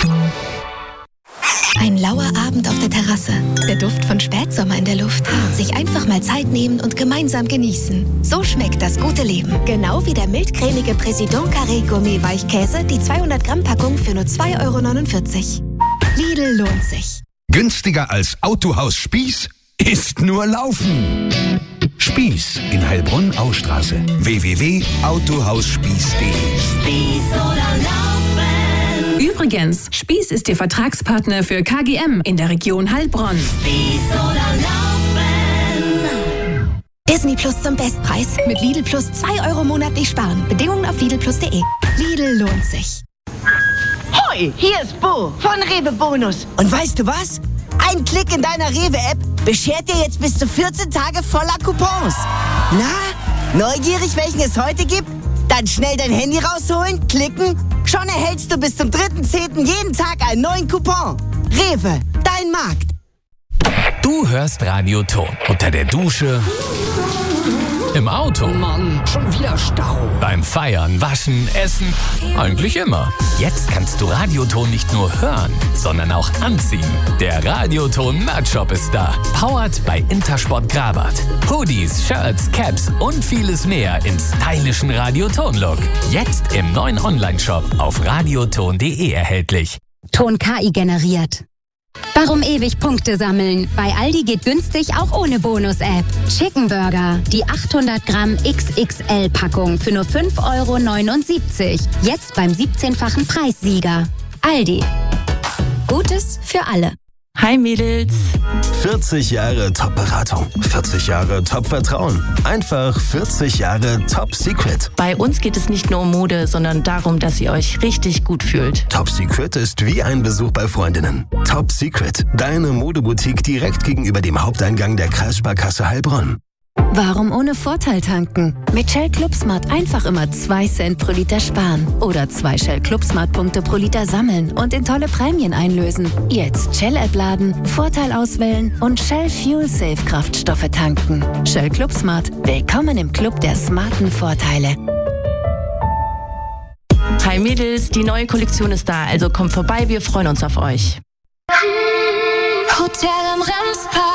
Ein lauer Abend auf der Terrasse. Der Duft von Spätsommer in der Luft. Sich einfach mal Zeit nehmen und gemeinsam genießen. So schmeckt das gute Leben. Genau wie der mildcremige Président Carré Gourmet Weichkäse, die 200 Gramm Packung für nur 2,49 €. Lidl lohnt sich. Günstiger als Autohaus Spieß ist nur Laufen. Spieß in Heilbronn-Austraße. www.autohausspieß.de. Spieß oder Laufen. Übrigens, Spieß ist Ihr Vertragspartner für KGM in der Region Heilbronn. Spieß oder Laufen. Disney Plus zum Bestpreis. Mit Lidl Plus 2 € monatlich sparen. Bedingungen auf lidlplus.de. Lidl lohnt sich. Hoi, hier ist Bo von Rewe Bonus. Und weißt du was? Ein Klick in deiner Rewe-App beschert dir jetzt bis zu 14 Tage voller Coupons. Na, neugierig, welchen es heute gibt? Dann schnell dein Handy rausholen, klicken. Schon erhältst du bis zum 3.10. jeden Tag einen neuen Coupon. Rewe, dein Markt. Du hörst Radio Ton. Unter der Dusche, im Auto. Mann, schon wieder Stau. Beim Feiern, Waschen, Essen. Eigentlich immer. Jetzt kannst du Radioton nicht nur hören, sondern auch anziehen. Der Radioton Merch-Shop ist da. Powered bei Intersport Grabat. Hoodies, Shirts, Caps und vieles mehr im stylischen Radioton-Look. Jetzt im neuen Online-Shop auf radioton.de erhältlich. Ton KI generiert. Warum ewig Punkte sammeln? Bei Aldi geht günstig auch ohne Bonus-App. Chicken Burger, die 800 Gramm XXL-Packung für nur 5,79 €. Jetzt beim 17-fachen Preissieger. Aldi. Gutes für alle. Hi Mädels. 40 Jahre Top-Beratung, 40 Jahre Top-Vertrauen, einfach 40 Jahre Top-Secret. Bei uns geht es nicht nur um Mode, sondern darum, dass ihr euch richtig gut fühlt. Top-Secret ist wie ein Besuch bei Freundinnen. Top-Secret, deine Modeboutique direkt gegenüber dem Haupteingang der Kreissparkasse Heilbronn. Warum ohne Vorteil tanken? Mit Shell ClubSmart einfach immer 2 Cent pro Liter sparen. Oder 2 Shell ClubSmart-Punkte pro Liter sammeln und in tolle Prämien einlösen. Jetzt Shell-App laden, Vorteil auswählen und Shell Fuel Safe Kraftstoffe tanken. Shell ClubSmart. Willkommen im Club der smarten Vorteile. Hi Mädels, die neue Kollektion ist da, also kommt vorbei, wir freuen uns auf euch. Hotel am Remspark.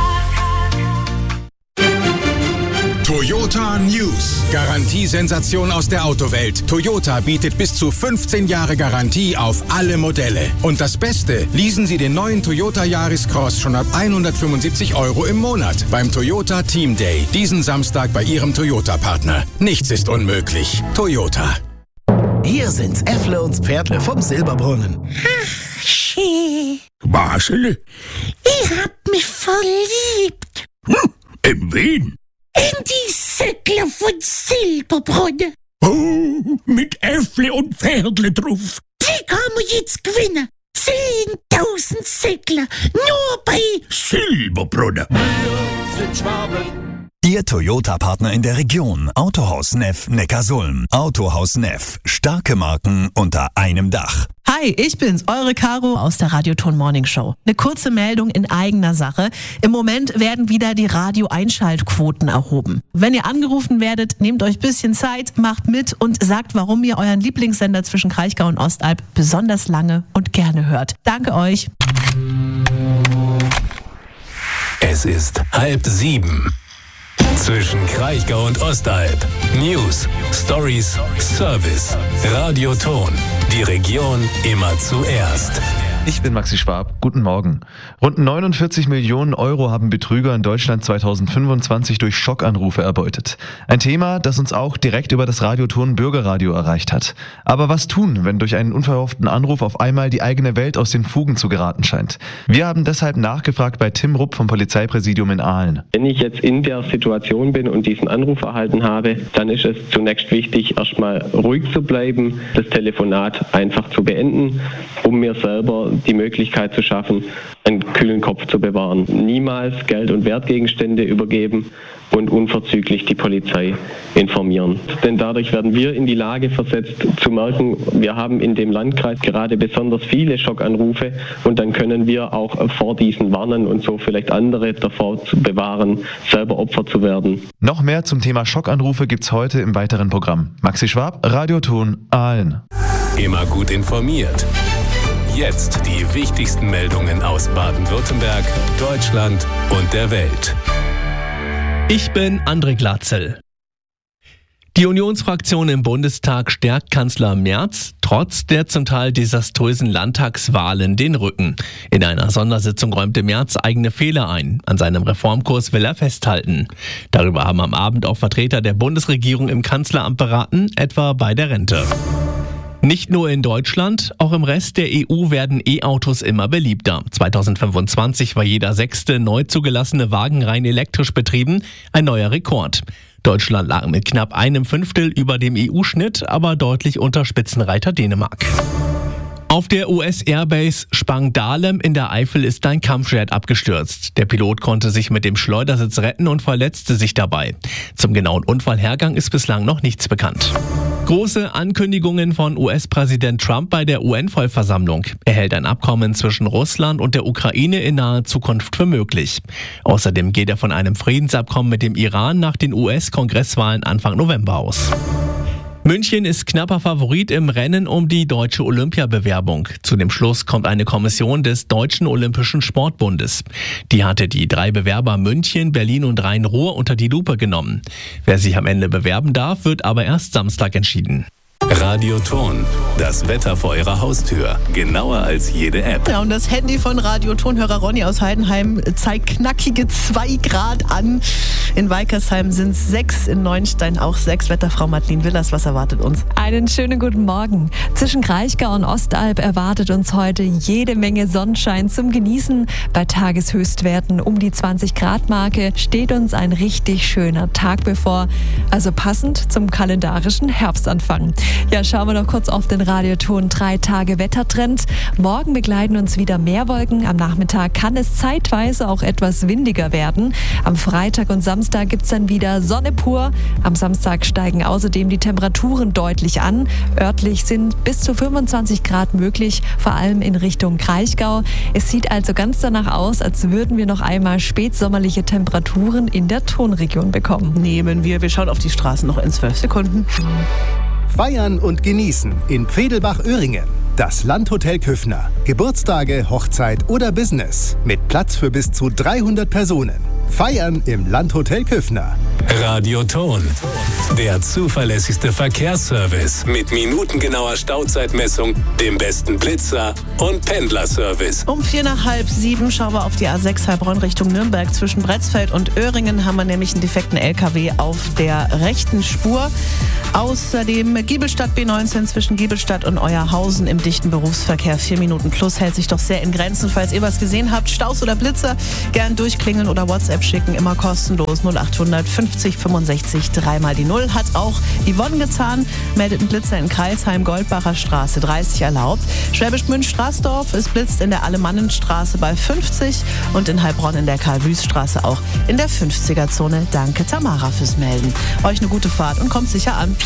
Toyota News. Garantiesensation aus der Autowelt. Toyota bietet bis zu 15 Jahre Garantie auf alle Modelle. Und das Beste, leasen Sie den neuen Toyota Yaris Cross schon ab 175 € im Monat beim Toyota Team Day. Diesen Samstag bei Ihrem Toyota-Partner. Nichts ist unmöglich. Toyota. Hier sind Äffle und Pferdle vom Silberbrunnen. Ach, schön. Marcel, Ich hab mich verliebt. In wen? In die Säckler von Silberbrunn. Oh, mit Äffle und Pferdle drauf. Die kann man jetzt gewinnen. 10.000 Säckler. Nur bei Silberbrunn. Ihr Toyota-Partner in der Region. Autohaus Neff Neckarsulm. Autohaus Neff. Starke Marken unter einem Dach. Hi, ich bin's, eure Caro aus der Radioton Morning Show. Eine kurze Meldung in eigener Sache. Im Moment werden wieder die Radio-Einschaltquoten erhoben. Wenn ihr angerufen werdet, nehmt euch ein bisschen Zeit, macht mit und sagt, warum ihr euren Lieblingssender zwischen Kraichgau und Ostalb besonders lange und gerne hört. Danke euch. Es ist 6:30. Zwischen Kraichgau und Ostalb. News, Stories, Service. Radioton. Die Region immer zuerst. Ich bin Maxi Schwab. Guten Morgen. Rund 49 Millionen € haben Betrüger in Deutschland 2025 durch Schockanrufe erbeutet. Ein Thema, das uns auch direkt über das Radioton Bürgerradio erreicht hat. Aber was tun, wenn durch einen unverhofften Anruf auf einmal die eigene Welt aus den Fugen zu geraten scheint? Wir haben deshalb nachgefragt bei Tim Rupp vom Polizeipräsidium in Aalen. Wenn ich jetzt in der Situation bin und diesen Anruf erhalten habe, dann ist es zunächst wichtig, erstmal ruhig zu bleiben, das Telefonat einfach zu beenden, um mir selber die Möglichkeit zu schaffen, einen kühlen Kopf zu bewahren. Niemals Geld- und Wertgegenstände übergeben und unverzüglich die Polizei informieren. Denn dadurch werden wir in die Lage versetzt zu merken, wir haben in dem Landkreis gerade besonders viele Schockanrufe und dann können wir auch vor diesen warnen und so vielleicht andere davor zu bewahren, selber Opfer zu werden. Noch mehr zum Thema Schockanrufe gibt's heute im weiteren Programm. Maxi Schwab, Radioton Aalen. Immer gut informiert. jetzt die wichtigsten Meldungen aus Baden-Württemberg, Deutschland und der Welt. Ich bin André Glatzel. Die Unionsfraktion im Bundestag stärkt Kanzler Merz trotz der zum Teil desaströsen Landtagswahlen den Rücken. In einer Sondersitzung räumte Merz eigene Fehler ein. An seinem Reformkurs will er festhalten. Darüber haben am Abend auch Vertreter der Bundesregierung im Kanzleramt beraten, etwa bei der Rente. Nicht nur in Deutschland, auch im Rest der EU werden E-Autos immer beliebter. 2025 war jeder 6. neu zugelassene Wagen rein elektrisch betrieben, ein neuer Rekord. Deutschland lag mit knapp 1/5 über dem EU-Schnitt, aber deutlich unter Spitzenreiter Dänemark. Auf der US-Airbase Spangdahlem in der Eifel ist ein Kampfjet abgestürzt. Der Pilot konnte sich mit dem Schleudersitz retten und verletzte sich dabei. Zum genauen Unfallhergang ist bislang noch nichts bekannt. Große Ankündigungen von US-Präsident Trump bei der UN-Vollversammlung. Er hält ein Abkommen zwischen Russland und der Ukraine in naher Zukunft für möglich. Außerdem geht er von einem Friedensabkommen mit dem Iran nach den US-Kongresswahlen Anfang November aus. München ist knapper Favorit im Rennen um die deutsche Olympiabewerbung. Zu dem Schluss kommt eine Kommission des Deutschen Olympischen Sportbundes. Die hatte die 3 Bewerber München, Berlin und Rhein-Ruhr unter die Lupe genommen. Wer sich am Ende bewerben darf, wird aber erst Samstag entschieden. Radioton, das Wetter vor Ihrer Haustür. Genauer als jede App. Ja, und das Handy von Radiotonhörer Ronny aus Heidenheim zeigt knackige 2 Grad an. In Weikersheim sind es 6, in Neuenstein auch 6. Wetterfrau Madeleine Willers, was erwartet uns? Einen schönen guten Morgen. Zwischen Kraichgau und Ostalb erwartet uns heute jede Menge Sonnenschein zum Genießen. Bei Tageshöchstwerten um die 20-Grad-Marke steht uns ein richtig schöner Tag bevor. Also passend zum kalendarischen Herbstanfang. Ja, schauen wir noch kurz auf den Radioton 3 Tage Wettertrend. Morgen begleiten uns wieder Meerwolken. Am Nachmittag kann es zeitweise auch etwas windiger werden. Am Freitag und Samstag gibt es dann wieder Sonne pur. Am Samstag steigen außerdem die Temperaturen deutlich an. Örtlich sind bis zu 25 Grad möglich, vor allem in Richtung Kraichgau. Es sieht also ganz danach aus, als würden wir noch einmal spätsommerliche Temperaturen in der Tonregion bekommen. Nehmen wir schauen auf die Straßen noch in 12 Sekunden. Feiern und genießen in Pfedelbach-Öhringen. Das Landhotel Küffner. Geburtstage, Hochzeit oder Business. Mit Platz für bis zu 300 Personen. Feiern im Landhotel Küffner. Radioton, der zuverlässigste Verkehrsservice mit minutengenauer Stauzeitmessung, dem besten Blitzer und Pendlerservice. Um 6:45 schauen wir auf die A6 Heilbronn Richtung Nürnberg. Zwischen Bretzfeld und Öhringen haben wir nämlich einen defekten LKW auf der rechten Spur. Außerdem Giebelstadt B19 zwischen Giebelstadt und Euerhausen im dichten Berufsverkehr. 4 Minuten plus hält sich doch sehr in Grenzen. Falls ihr was gesehen habt, Staus oder Blitzer, gern durchklingeln oder WhatsApp schicken. Immer kostenlos 0800 50 65 3 die 0. Hat auch Yvonne getan. Meldet einen Blitzer in Kreilsheim, Goldbacher Straße 30 erlaubt. Schwäbisch Gmünd-Straßdorf, es blitzt in der Alemannenstraße bei 50 und in Heilbronn in der Karl-Wüst-Straße auch in der 50er-Zone. Danke Tamara fürs Melden. Euch eine gute Fahrt und kommt sicher an.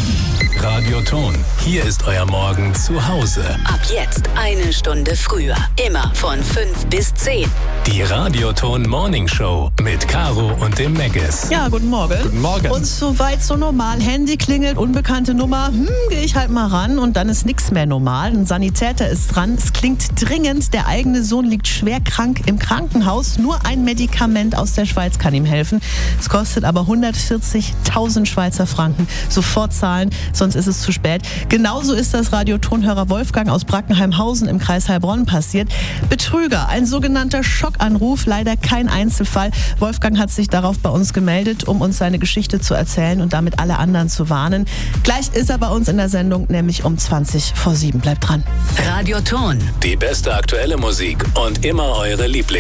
Radioton, hier ist euer Morgen zu Hause. Ab jetzt 1 Stunde früher. Immer von 5 bis 10. Die Radioton Morning Show mit Caro und dem Meggis. Ja, guten Morgen. Guten Morgen. Und soweit so normal. Handy klingelt, unbekannte Nummer. Gehe ich halt mal ran und dann ist nichts mehr normal. Ein Sanitäter ist dran. Es klingt dringend. Der eigene Sohn liegt schwer krank im Krankenhaus. Nur ein Medikament aus der Schweiz kann ihm helfen. Es kostet aber 140.000 Schweizer Franken. Sofort zahlen, sonst ist es zu spät. Genauso ist das Radiotonhörer Wolfgang aus Brackenheimhausen im Kreis Heilbronn passiert. Betrüger, ein sogenannter Schockanruf, leider kein Einzelfall. Wolfgang hat sich darauf bei uns gemeldet, um uns seine Geschichte zu erzählen und damit alle anderen zu warnen. Gleich ist er bei uns in der Sendung, nämlich um 7:20. Bleibt dran. Radioton. Die beste aktuelle Musik und immer eure Lieblings.